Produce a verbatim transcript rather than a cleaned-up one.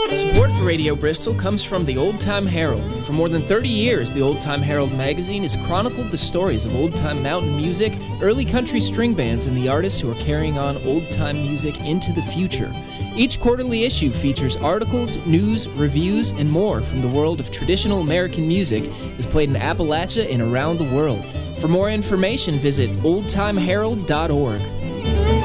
Support for Radio Bristol comes from the Old Time Herald. For more than thirty years, the Old Time Herald magazine has chronicled the stories of old-time mountain music, early country string bands, and the artists who are carrying on old-time music into the future. Each quarterly issue features articles, news, reviews, and more from the world of traditional American music as played in Appalachia and around the world. For more information, visit old time herald dot org.